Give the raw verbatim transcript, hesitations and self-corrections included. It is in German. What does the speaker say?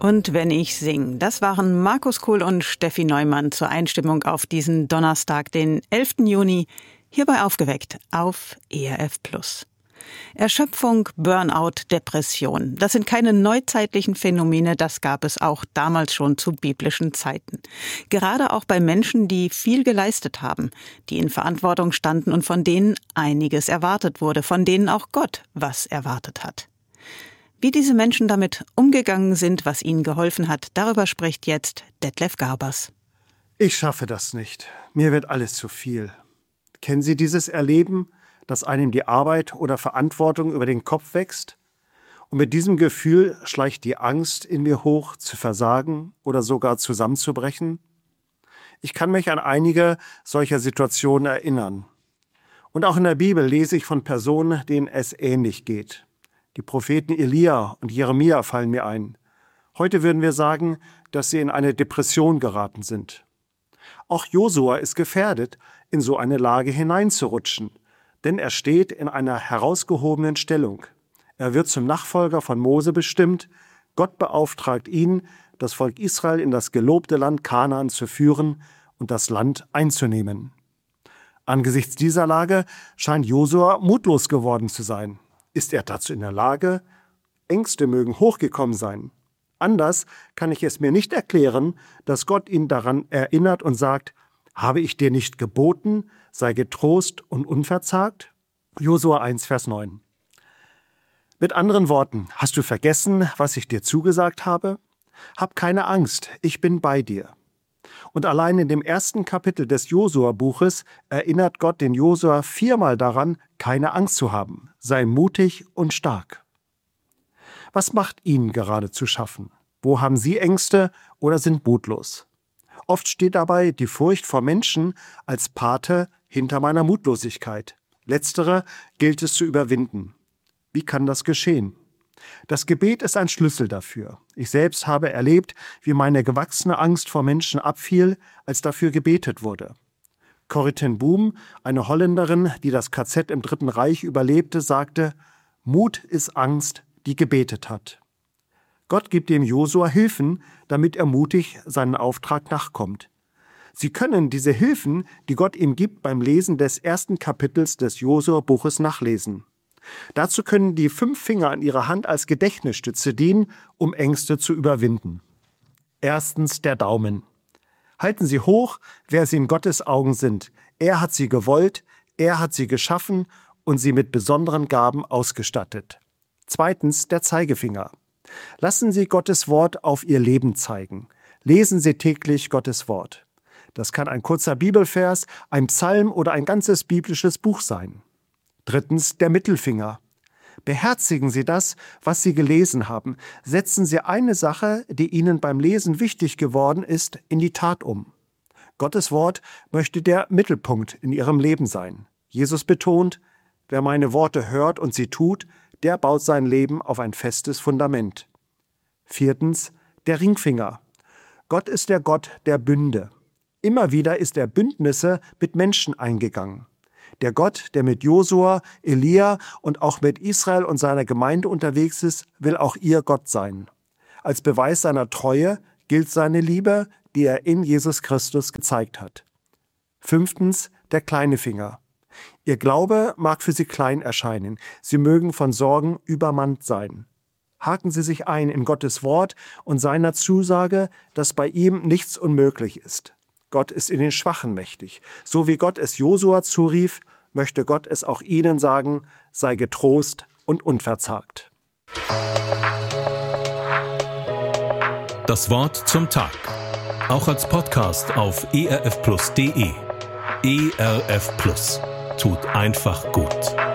Und wenn ich sing, das waren Markus Kuhl und Steffi Neumann zur Einstimmung auf diesen Donnerstag, den elften Juni, hierbei aufgeweckt auf E R F Plus. Erschöpfung, Burnout, Depression, das sind keine neuzeitlichen Phänomene, das gab es auch damals schon zu biblischen Zeiten. Gerade auch bei Menschen, die viel geleistet haben, die in Verantwortung standen und von denen einiges erwartet wurde, von denen auch Gott was erwartet hat. Wie diese Menschen damit umgegangen sind, was ihnen geholfen hat, darüber spricht jetzt Detlef Garbers. Ich schaffe das nicht. Mir wird alles zu viel. Kennen Sie dieses Erleben, dass einem die Arbeit oder Verantwortung über den Kopf wächst? Und mit diesem Gefühl schleicht die Angst in mir hoch, zu versagen oder sogar zusammenzubrechen? Ich kann mich an einige solcher Situationen erinnern. Und auch in der Bibel lese ich von Personen, denen es ähnlich geht. Die Propheten Elia und Jeremia fallen mir ein. Heute würden wir sagen, dass sie in eine Depression geraten sind. Auch Josua ist gefährdet, in so eine Lage hineinzurutschen, denn er steht in einer herausgehobenen Stellung. Er wird zum Nachfolger von Mose bestimmt. Gott beauftragt ihn, das Volk Israel in das gelobte Land Kanaan zu führen und das Land einzunehmen. Angesichts dieser Lage scheint Josua mutlos geworden zu sein. Ist er dazu in der Lage? Ängste mögen hochgekommen sein. Anders kann ich es mir nicht erklären, dass Gott ihn daran erinnert und sagt, habe ich dir nicht geboten, sei getrost und unverzagt? Josua eins, Vers neun. Mit anderen Worten, hast du vergessen, was ich dir zugesagt habe? Hab keine Angst, ich bin bei dir. Und allein in dem ersten Kapitel des Josua-Buches erinnert Gott den Josua viermal daran, keine Angst zu haben. Sei mutig und stark. Was macht Ihnen gerade zu schaffen? Wo haben Sie Ängste oder sind mutlos? Oft steht dabei die Furcht vor Menschen als Pate hinter meiner Mutlosigkeit. Letztere gilt es zu überwinden. Wie kann das geschehen? Das Gebet ist ein Schlüssel dafür. Ich selbst habe erlebt, wie meine gewachsene Angst vor Menschen abfiel, als dafür gebetet wurde. Corrie ten Boom, eine Holländerin, die das K Z im Dritten Reich überlebte, sagte, Mut ist Angst, die gebetet hat. Gott gibt dem Josua Hilfen, damit er mutig seinen Auftrag nachkommt. Sie können diese Hilfen, die Gott ihm gibt, beim Lesen des ersten Kapitels des Josua-Buches nachlesen. Dazu können die fünf Finger an Ihrer Hand als Gedächtnisstütze dienen, um Ängste zu überwinden. Erstens der Daumen. Halten Sie hoch, wer Sie in Gottes Augen sind. Er hat Sie gewollt, er hat Sie geschaffen und Sie mit besonderen Gaben ausgestattet. Zweitens der Zeigefinger. Lassen Sie Gottes Wort auf Ihr Leben zeigen. Lesen Sie täglich Gottes Wort. Das kann ein kurzer Bibelvers, ein Psalm oder ein ganzes biblisches Buch sein. Drittens der Mittelfinger. Beherzigen Sie das, was Sie gelesen haben. Setzen Sie eine Sache, die Ihnen beim Lesen wichtig geworden ist, in die Tat um. Gottes Wort möchte der Mittelpunkt in Ihrem Leben sein. Jesus betont, wer meine Worte hört und sie tut, der baut sein Leben auf ein festes Fundament. Viertens der Ringfinger. Gott ist der Gott der Bünde. Immer wieder ist er Bündnisse mit Menschen eingegangen. Der Gott, der mit Josua, Elia und auch mit Israel und seiner Gemeinde unterwegs ist, will auch ihr Gott sein. Als Beweis seiner Treue gilt seine Liebe, die er in Jesus Christus gezeigt hat. Fünftens, der kleine Finger. Ihr Glaube mag für Sie klein erscheinen. Sie mögen von Sorgen übermannt sein. Haken Sie sich ein in Gottes Wort und seiner Zusage, dass bei ihm nichts unmöglich ist. Gott ist in den Schwachen mächtig. So wie Gott es Josua zurief, möchte Gott es auch Ihnen sagen, sei getrost und unverzagt. Das Wort zum Tag. Auch als Podcast auf e r f plus punkt d e. E R F Plus. Tut einfach gut.